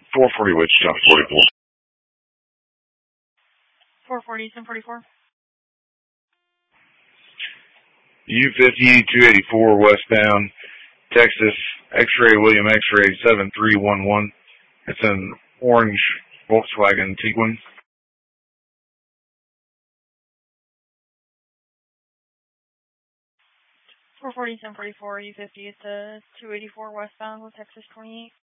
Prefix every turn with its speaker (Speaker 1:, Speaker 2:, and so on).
Speaker 1: 440 Wichita 44.
Speaker 2: 440, 1044.
Speaker 1: U50 284 westbound, Texas, X-ray William X-ray 7311. It's an orange Volkswagen Tiguan.
Speaker 2: U50, it's a 284 westbound with Texas 28.